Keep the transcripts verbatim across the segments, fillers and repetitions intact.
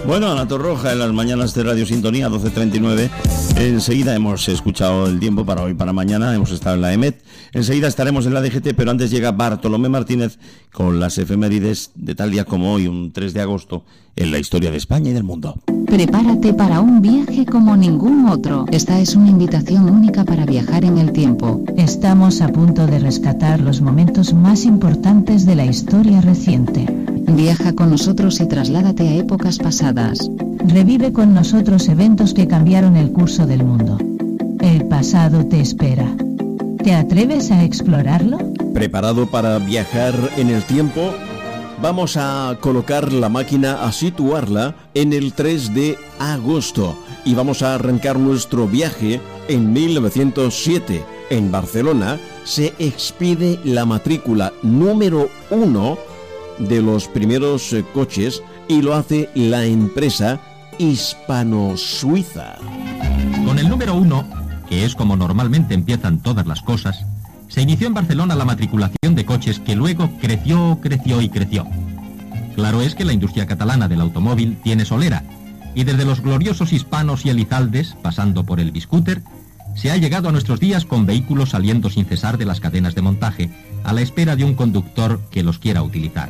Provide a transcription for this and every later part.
Bueno, Ana Torroja en las mañanas de Radio Sintonía, doce treinta y nueve. Enseguida hemos escuchado el tiempo para hoy, para mañana. Hemos estado en la E M E T. Enseguida estaremos en la D G T, pero antes llega Bartolomé Martínez con las efemérides de tal día como hoy, un tres de agosto, en la historia de España y del mundo. Prepárate para un viaje como ningún otro. Esta es una invitación única para viajar en el tiempo. Estamos a punto de rescatar los momentos más importantes de la historia reciente. Viaja con nosotros y trasládate a épocas pasadas. Revive con nosotros eventos que cambiaron el curso del mundo. El pasado te espera. ¿Te atreves a explorarlo? ¿Preparado para viajar en el tiempo? Vamos a colocar la máquina, a situarla en el tres de agosto y vamos a arrancar nuestro viaje en mil novecientos siete. En Barcelona se expide la matrícula número uno de los primeros eh, coches y lo hace la empresa hispano-suiza. Con el número uno, que es como normalmente empiezan todas las cosas, se inició en Barcelona la matriculación de coches que luego creció, creció y creció. Claro es que la industria catalana del automóvil tiene solera, y desde los gloriosos Hispanos y Elizaldes, pasando por el Biscúter, se ha llegado a nuestros días con vehículos saliendo sin cesar de las cadenas de montaje, a la espera de un conductor que los quiera utilizar.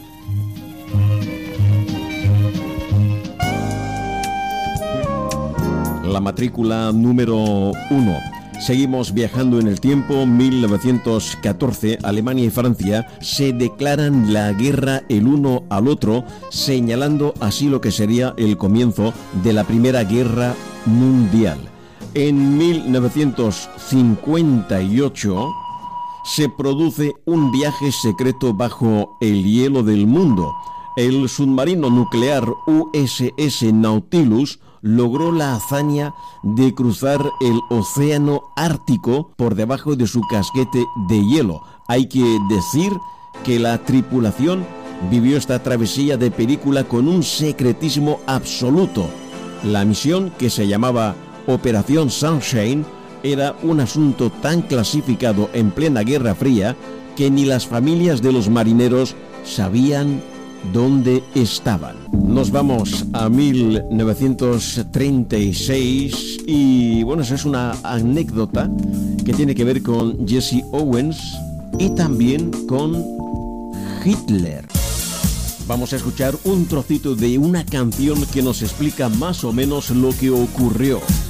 La matrícula número uno. Seguimos viajando en el tiempo. mil novecientos catorce, Alemania y Francia se declaran la guerra el uno al otro, señalando así lo que sería el comienzo de la Primera Guerra Mundial. En mil novecientos cincuenta y ocho se produce un viaje secreto bajo el hielo del mundo. El submarino nuclear U S S Nautilus logró la hazaña de cruzar el océano Ártico por debajo de su casquete de hielo. Hay que decir que la tripulación vivió esta travesía de película con un secretismo absoluto. La misión, que se llamaba Operación Sunshine, era un asunto tan clasificado en plena Guerra Fría que ni las familias de los marineros sabían dónde estaban. Nos vamos a mil novecientos treinta y seis y bueno, esa es una anécdota que tiene que ver con Jesse Owens y también con Hitler. Vamos a escuchar un trocito de una canción que nos explica más o menos lo que ocurrió.